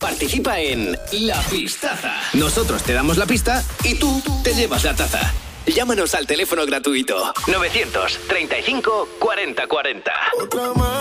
Participa en La Pistaza. Nosotros te damos la pista y tú te llevas la taza. Llámanos al teléfono gratuito 935 40 40. Otra más.